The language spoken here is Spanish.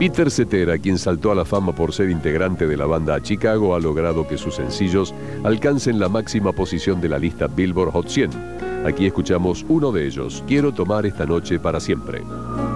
Peter Cetera, quien saltó a la fama por ser integrante de la banda Chicago, ha logrado que sus sencillos alcancen la máxima posición de la lista Billboard Hot 100. Aquí escuchamos uno de ellos, Quiero tomar esta noche para siempre.